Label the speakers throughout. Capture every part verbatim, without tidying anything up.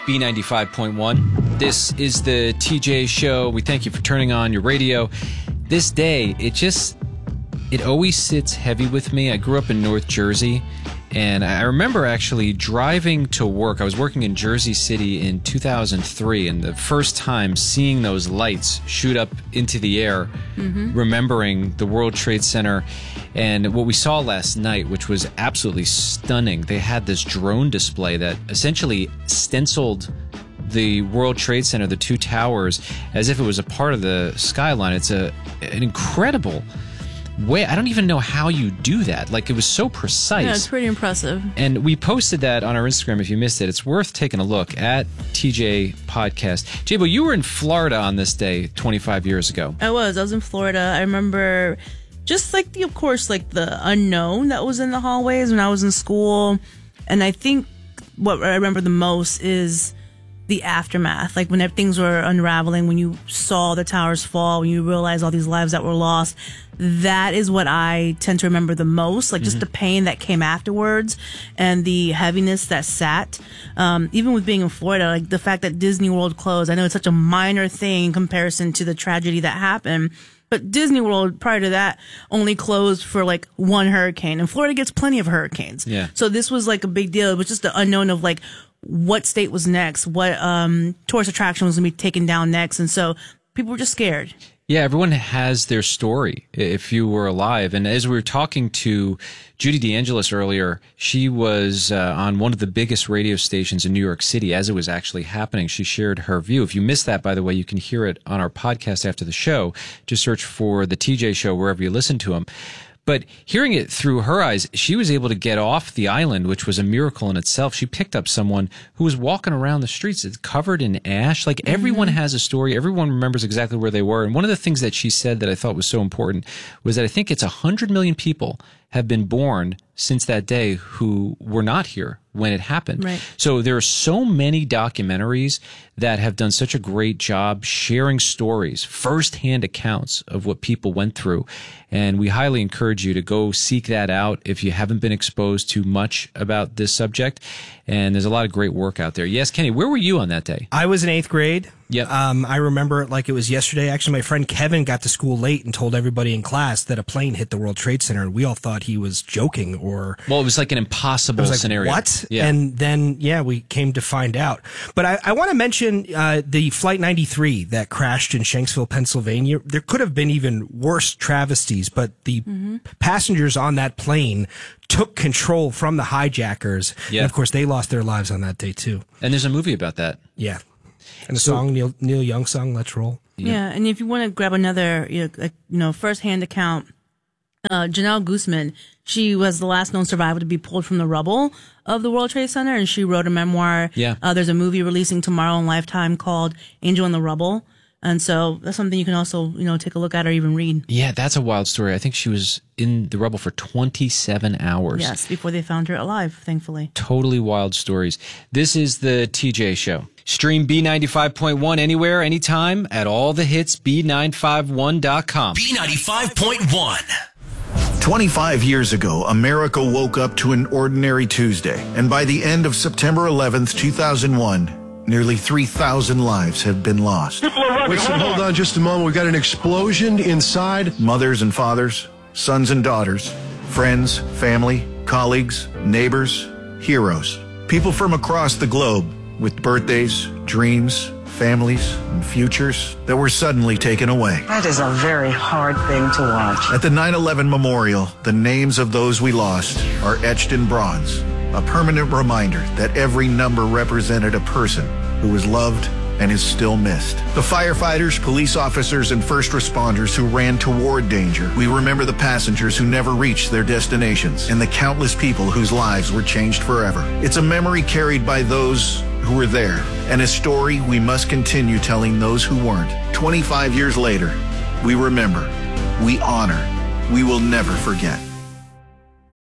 Speaker 1: B ninety-five point one. This is the T J Show. We thank you for turning on your radio. This day, it just, it always sits heavy with me. I grew up in North Jersey, and I remember actually driving to work. I was working in Jersey City in two thousand three, and the first time seeing those lights shoot up into the air, mm-hmm. remembering the World Trade Center, and what we saw last night, which was absolutely stunning. They had this drone display that essentially stenciled the World Trade Center, the two towers, as if it was a part of the skyline. It's a an incredible way. I don't even know how you do that. Like, it was so precise.
Speaker 2: Yeah, it's pretty impressive.
Speaker 1: And we posted that on our Instagram. If you missed it, it's worth taking a look at T J Podcast. Jabo, you were in Florida on this day twenty-five years ago.
Speaker 2: I was. I was in Florida. I remember just like the, of course, like the unknown that was in the hallways when I was in school. And I think what I remember the most is the aftermath, like when things were unraveling, when you saw the towers fall, when you realized all these lives that were lost. That is what I tend to remember the most, like just mm-hmm. the pain that came afterwards and the heaviness that sat. Um, even with being in Florida, like the fact that Disney World closed, I know it's such a minor thing in comparison to the tragedy that happened. But Disney World, prior to that, only closed for like one hurricane. And Florida gets plenty of hurricanes.
Speaker 1: Yeah.
Speaker 2: So this was like a big deal. It was just the unknown of like what state was next, what um, tourist attraction was going to be taken down next. And so people were just scared.
Speaker 1: Yeah, everyone has their story if you were alive. And as we were talking to Judy DeAngelis earlier, she was uh, on one of the biggest radio stations in New York City as it was actually happening. She shared her view. If you missed that, by the way, you can hear it on our podcast after the show. Just search for the T J Show wherever you listen to them. But hearing it through her eyes, she was able to get off the island, which was a miracle in itself. She picked up someone who was walking around the streets. It's covered in ash. Like, mm-hmm. everyone has a story. Everyone remembers exactly where they were. And one of the things that she said that I thought was so important was that I think it's one hundred million people have been born since that day who were not here when it happened.
Speaker 2: Right.
Speaker 1: So there are so many documentaries that have done such a great job sharing stories, firsthand accounts of what people went through. And we highly encourage you to go seek that out if you haven't been exposed to much about this subject. And there's a lot of great work out there. Yes, Kenny, where were you on that day?
Speaker 3: I was in eighth grade.
Speaker 1: Yep.
Speaker 3: Um, I remember it like it was yesterday. Actually, my friend Kevin got to school late and told everybody in class that a plane hit the World Trade Center, and we all thought he was joking or...
Speaker 1: Well, it was like an impossible
Speaker 3: like,
Speaker 1: scenario.
Speaker 3: What?
Speaker 1: Yeah.
Speaker 3: And then, yeah, we came to find out. But I, I want to mention uh, the Flight ninety-three that crashed in Shanksville, Pennsylvania. There could have been even worse travesties, but the mm-hmm. passengers on that plane took control from the hijackers. Yeah. And, of course, they lost their lives on that day, too.
Speaker 1: And there's a movie about that.
Speaker 3: Yeah. And the so, song, Neil, Neil Young song, Let's Roll.
Speaker 2: Yeah. yeah, and if you want to grab another, you know, like, you know, first-hand account, uh, Janelle Guzman, she was the last known survivor to be pulled from the rubble of the World Trade Center, and she wrote a memoir.
Speaker 1: Yeah.
Speaker 2: Uh, there's a movie releasing tomorrow on Lifetime called Angel in the Rubble. And so that's something you can also, you know, take a look at or even read.
Speaker 1: Yeah, that's a wild story. I think she was in the rubble for twenty-seven hours.
Speaker 2: Yes, before they found her alive, thankfully.
Speaker 1: Totally wild stories. This is the T J Show. Stream B ninety-five point one anywhere, anytime at all the hits B nine five one dot com.
Speaker 4: B ninety-five point one.
Speaker 5: twenty-five years ago, America woke up to an ordinary Tuesday. And by the end of September eleventh, two thousand one, nearly three thousand lives have been lost.
Speaker 6: Wait, hold, hold on just a moment. We've got an explosion inside.
Speaker 5: Mothers and fathers, sons and daughters, friends, family, colleagues, neighbors, heroes. People from across the globe with birthdays, dreams, families, and futures that were suddenly taken away.
Speaker 7: That is a very hard thing to watch.
Speaker 5: At the nine eleven Memorial, the names of those we lost are etched in bronze, a permanent reminder that every number represented a person who was loved and is still missed. The firefighters, police officers, and first responders who ran toward danger. We remember the passengers who never reached their destinations and the countless people whose lives were changed forever. It's a memory carried by those who were there, and a story we must continue telling those who weren't. twenty-five years later, we remember, we honor, we will never forget.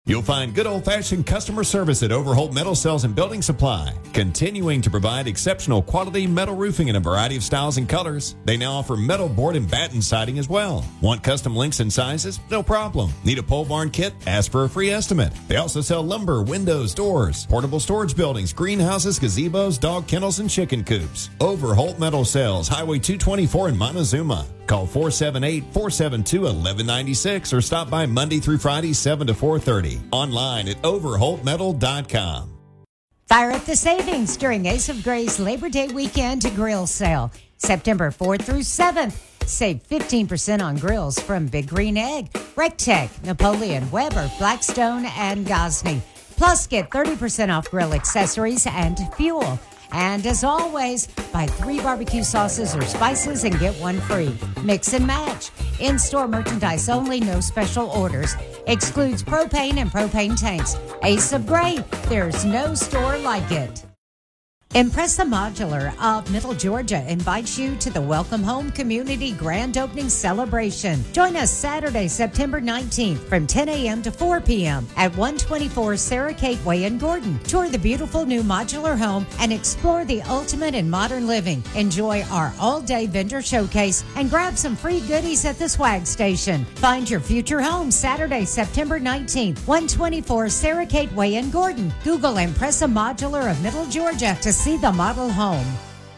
Speaker 8: You'll find good old-fashioned customer service at Overholt Metal Sales and Building Supply, continuing to provide exceptional quality metal roofing in a variety of styles and colors. They now offer metal board and batten siding as well. Want custom links and sizes? No problem. Need a pole barn kit? Ask for a free estimate. They also sell lumber, windows, doors, portable storage buildings, greenhouses, gazebos, dog kennels, and chicken coops. Overholt Metal Sales, Highway two twenty-four in Montezuma. Call four seven eight, four seven two, one one nine six or stop by Monday through Friday, seven to four thirty. Online at overholt metal dot com.
Speaker 9: Fire up the savings during Ace of Grace Labor Day weekend grill sale. September fourth through seventh. Save fifteen percent on grills from Big Green Egg, Rectech, Napoleon, Weber, Blackstone, and Gosney. Plus, get thirty percent off grill accessories and fuel. And as always, buy three barbecue sauces or spices and get one free. Mix and match. In-store merchandise only, no special orders. Excludes propane and propane tanks. Ace of Grace, there's no store like it. Impressa Modular of Middle Georgia invites you to the Welcome Home Community Grand Opening Celebration. Join us Saturday, September nineteenth from ten a.m. to four p.m. at one twenty-four Sarah Kate Way in Gordon. Tour the beautiful new modular home and explore the ultimate in modern living. Enjoy our all-day vendor showcase and grab some free goodies at the swag station. Find your future home Saturday, September nineteenth, one twenty-four Sarah Kate Way in Gordon. Google Impressa Modular of Middle Georgia to see the model home.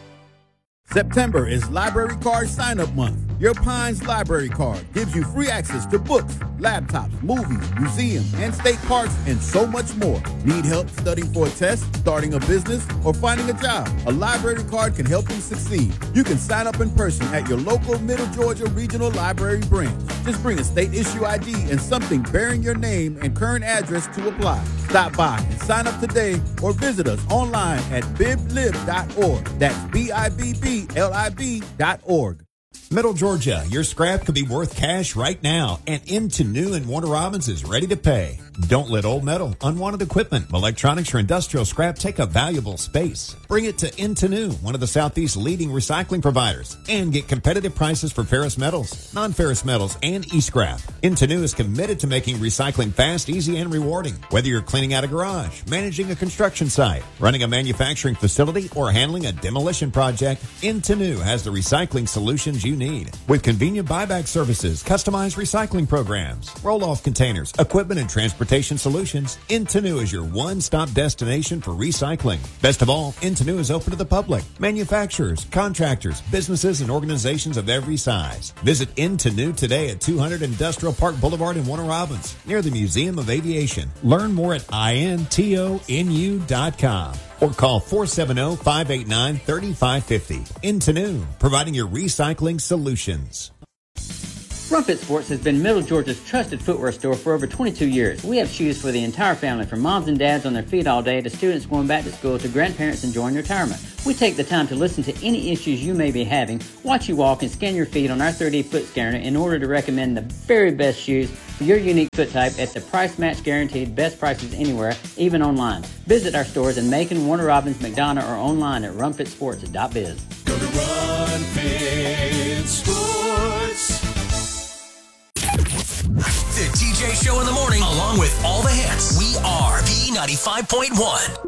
Speaker 10: September is Library Card Sign-Up Month. Your Pines Library Card gives you free access to books, laptops, movies, museums, and state parks, and so much more. Need help studying for a test, starting a business, or finding a job? A library card can help you succeed. You can sign up in person at your local Middle Georgia Regional Library branch. Just bring a state-issue I D and something bearing your name and current address to apply. Stop by and sign up today or visit us online at biblib dot org. That's B I B B L I B dot org.
Speaker 8: Middle Georgia, your scrap could be worth cash right now, and Into New and Warner Robins is ready to pay. Don't let old metal, unwanted equipment, electronics, or industrial scrap take up valuable space. Bring it to Into New, one of the Southeast's leading recycling providers, and get competitive prices for ferrous metals, non-ferrous metals, and e-scrap. Into New is committed to making recycling fast, easy, and rewarding. Whether you're cleaning out a garage, managing a construction site, running a manufacturing facility, or handling a demolition project, Into New has the recycling solutions you need. With convenient buyback services, customized recycling programs, roll-off containers, equipment, and transportation solutions, Into New is your one-stop destination for recycling. Best of all, Into New is open to the public, manufacturers, contractors, businesses, and organizations of every size. Visit Into New today at two hundred Industrial Park Boulevard in Warner Robins, near the Museum of Aviation. Learn more at intonu dot com. Or call four seven zero, five eight nine, three five five zero. Into New, providing your recycling solutions.
Speaker 11: Rumpet Sports has been Middle Georgia's trusted footwear store for over twenty-two years. We have shoes for the entire family, from moms and dads on their feet all day to students going back to school to grandparents enjoying retirement. We take the time to listen to any issues you may be having, watch you walk, and scan your feet on our three D foot scanner in order to recommend the very best shoes for your unique foot type at the price match guaranteed best prices anywhere, even online. Visit our stores in Macon, Warner Robins, McDonough, or online at rumpet sports dot biz.
Speaker 4: Go to Rumpet Sports. The T J Show in the morning, along with all the hits. We are B ninety-five point one.